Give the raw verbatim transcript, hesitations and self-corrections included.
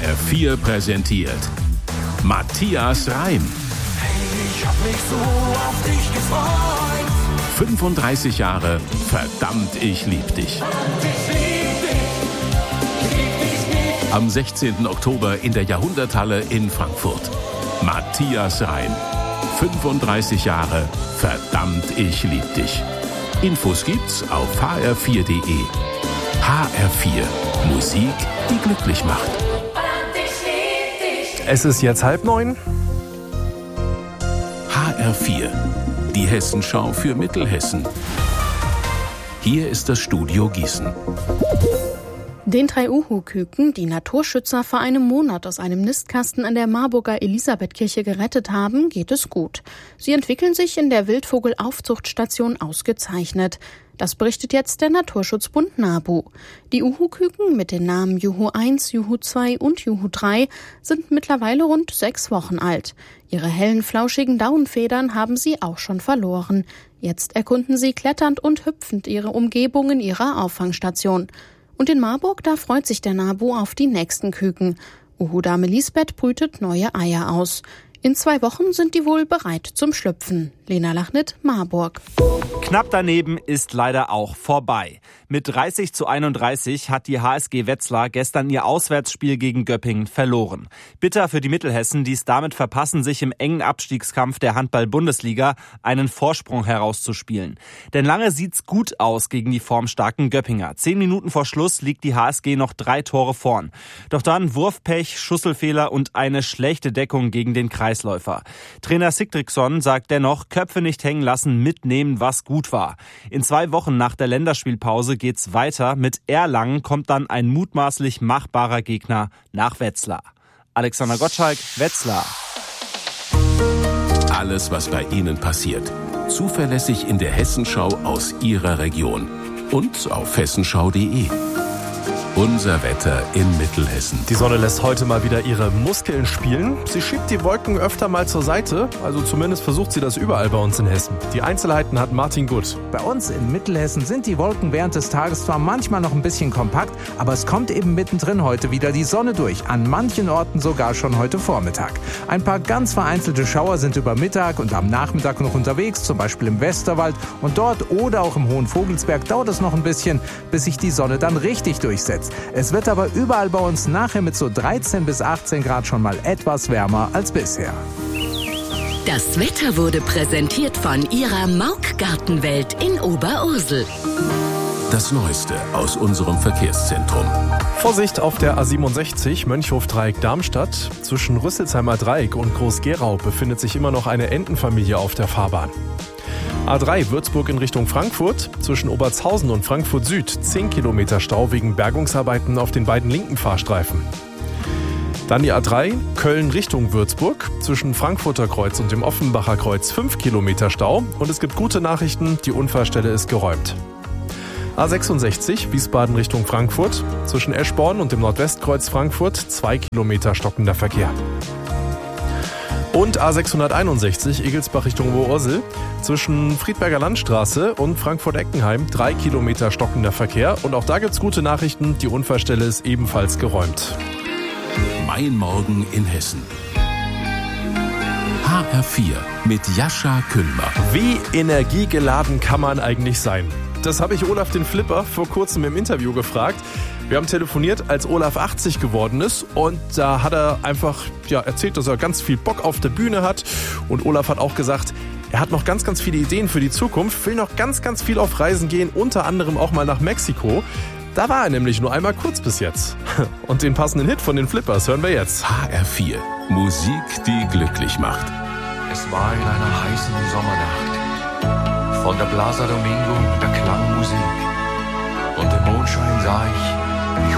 R vier präsentiert Matthias Reim. Hey, ich hab mich so auf dich gefreut. fünfunddreißig Jahre, verdammt, ich lieb dich. Und ich lieb dich, ich lieb dich nicht. Am sechzehnten Oktober in der Jahrhunderthalle in Frankfurt. Matthias Reim. fünfunddreißig Jahre, verdammt, ich lieb dich. Infos gibt's auf h r vier punkt d e. H R vier. Musik, die glücklich macht. Es ist jetzt halb neun. H R vier. Die Hessenschau für Mittelhessen. Hier ist das Studio Gießen. Den drei Uhu-Küken, die Naturschützer vor einem Monat aus einem Nistkasten an der Marburger Elisabethkirche gerettet haben, geht es gut. Sie entwickeln sich in der Wildvogelaufzuchtstation ausgezeichnet. Das berichtet jetzt der Naturschutzbund NABU. Die Uhu-Küken mit den Namen Juhu eins, Juhu zwei und Juhu drei sind mittlerweile rund sechs Wochen alt. Ihre hellen, flauschigen Daunenfedern haben sie auch schon verloren. Jetzt erkunden sie kletternd und hüpfend ihre Umgebung in ihrer Auffangstation. Und in Marburg, da freut sich der NABU auf die nächsten Küken. Uhu-Dame Lisbeth brütet neue Eier aus. In zwei Wochen sind die wohl bereit zum Schlüpfen. Lena Lachnit, Marburg. Knapp daneben ist leider auch vorbei. Mit dreißig zu einunddreißig hat die H S G Wetzlar gestern ihr Auswärtsspiel gegen Göppingen verloren. Bitter für die Mittelhessen, die es damit verpassen, sich im engen Abstiegskampf der Handball-Bundesliga einen Vorsprung herauszuspielen. Denn lange sieht's gut aus gegen die formstarken Göppinger. Zehn Minuten vor Schluss liegt die H S G noch drei Tore vorn. Doch dann Wurfpech, Schusselfehler und eine schlechte Deckung gegen den Kreisläufer. Trainer Sigtriksson sagt dennoch, Köpfe nicht hängen lassen, mitnehmen, was gut war. In zwei Wochen nach der Länderspielpause geht's weiter. Mit Erlangen kommt dann ein mutmaßlich machbarer Gegner nach Wetzlar. Alexander Gottschalk, Wetzlar. Alles, was bei Ihnen passiert. Zuverlässig in der Hessenschau aus Ihrer Region. Und auf hessenschau punkt d e. Unser Wetter in Mittelhessen. Die Sonne lässt heute mal wieder ihre Muskeln spielen. Sie schiebt die Wolken öfter mal zur Seite. Also zumindest versucht sie das überall bei uns in Hessen. Die Einzelheiten hat Martin Gutt. Bei uns in Mittelhessen sind die Wolken während des Tages zwar manchmal noch ein bisschen kompakt, aber es kommt eben mittendrin heute wieder die Sonne durch. An manchen Orten sogar schon heute Vormittag. Ein paar ganz vereinzelte Schauer sind über Mittag und am Nachmittag noch unterwegs, zum Beispiel im Westerwald. Und dort oder auch im Hohen Vogelsberg dauert es noch ein bisschen, bis sich die Sonne dann richtig durchsetzt. Es wird aber überall bei uns nachher mit so dreizehn bis achtzehn Grad schon mal etwas wärmer als bisher. Das Wetter wurde präsentiert von Ihrer Mauk-Gartenwelt in Oberursel. Das Neueste aus unserem Verkehrszentrum. Vorsicht auf der A siebenundsechzig, Mönchhof-Dreieck Darmstadt. Zwischen Rüsselsheimer Dreieck und Groß-Gerau befindet sich immer noch eine Entenfamilie auf der Fahrbahn. A drei Würzburg in Richtung Frankfurt. Zwischen Obertshausen und Frankfurt Süd zehn Kilometer Stau wegen Bergungsarbeiten auf den beiden linken Fahrstreifen. Dann die A drei Köln Richtung Würzburg. Zwischen Frankfurter Kreuz und dem Offenbacher Kreuz fünf Kilometer Stau. Und es gibt gute Nachrichten, die Unfallstelle ist geräumt. A sechsundsechzig Wiesbaden Richtung Frankfurt. Zwischen Eschborn und dem Nordwestkreuz Frankfurt zwei Kilometer stockender Verkehr. Und A sechshunderteinundsechzig Egelsbach Richtung Oberursel. Zwischen Friedberger Landstraße und Frankfurt-Eckenheim drei Kilometer stockender Verkehr. Und auch da gibt's gute Nachrichten. Die Unfallstelle ist ebenfalls geräumt. Mein Morgen in Hessen. H R vier mit Jascha Küllmer. Wie energiegeladen kann man eigentlich sein? Das habe ich Olaf den Flipper vor kurzem im Interview gefragt. Wir haben telefoniert, als Olaf achtzig geworden ist, und da hat er einfach ja, erzählt, dass er ganz viel Bock auf der Bühne hat. Und Olaf hat auch gesagt, er hat noch ganz, ganz viele Ideen für die Zukunft, will noch ganz, ganz viel auf Reisen gehen, unter anderem auch mal nach Mexiko. Da war er nämlich nur einmal kurz bis jetzt. Und den passenden Hit von den Flippers hören wir jetzt. H R vier. Musik, die glücklich macht. Es war in einer heißen Sommernacht. Von der Plaza Domingo der Klangmusik. Und im Mondschein sah ich